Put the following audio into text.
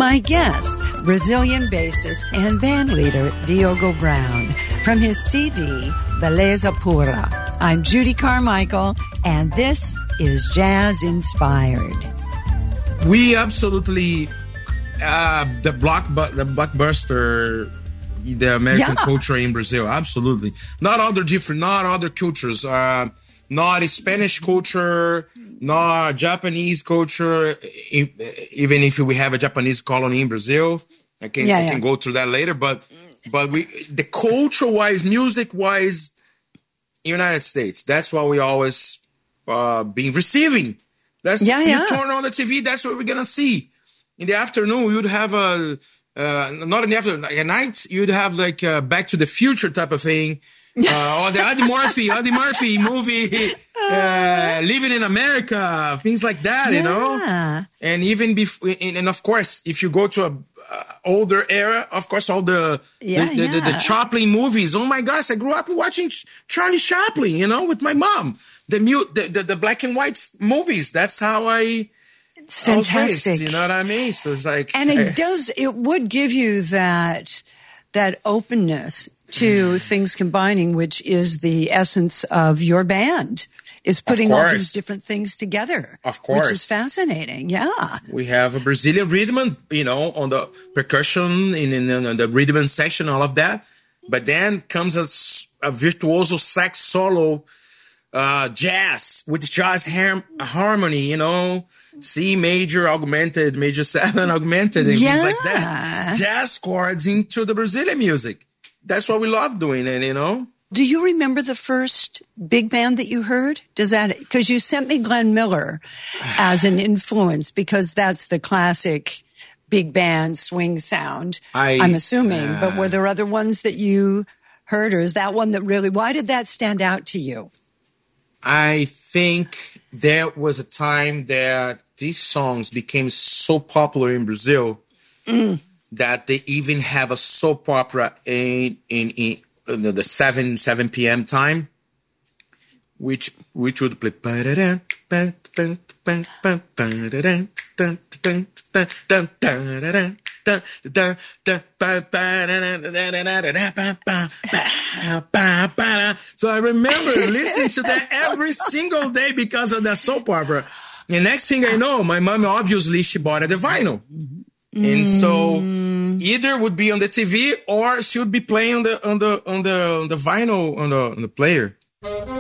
My guest, Brazilian bassist and bandleader Diogo Brown, from his CD, Beleza Pura. I'm Judy Carmichael, and this is Jazz Inspired. We absolutely, the blockbuster, the American culture in Brazil, absolutely. Not other cultures, not Spanish culture, not Japanese culture, even if we have a Japanese colony in Brazil. I can go through that later, but the culture-wise, music-wise, United States, that's what we always been receiving. You turn on the TV, that's what we're gonna see. In the afternoon, you'd have not in the afternoon, like at night, you'd have like Back to the Future type of thing. Or the Eddie Murphy movie, Living in America, things like that, you know? And even before, and of course, if you go to a older era, of course, all the Chaplin movies. Oh my gosh, I grew up watching Charlie Chaplin, you know, with my mom. The black and white movies. That's how it's fantastic. Raised, you know what I mean? So it's like, and it would give you that openness to things combining, which is the essence of your band, is putting all these different things together. Of course. Which is fascinating, yeah. We have a Brazilian rhythm, you know, on the percussion, in the rhythm section, all of that. But then comes a virtuoso sax solo, jazz, with jazz harmony, you know, C major augmented, major 7 augmented, and things like that. Jazz chords into the Brazilian music. That's what we love doing, and you know. Do you remember the first big band that you heard? Because you sent me Glenn Miller as an influence, because that's the classic big band swing sound, I'm assuming. But were there other ones that you heard, or is that one that really, why did that stand out to you? I think there was a time that these songs became so popular in Brazil that they even have a soap opera in the 7 p.m. time, which would play. So I remember listening to that every single day because of that soap opera. And next thing I know, my mom, obviously, she bought the vinyl. And so either would be on the TV or she would be playing on the vinyl on the player.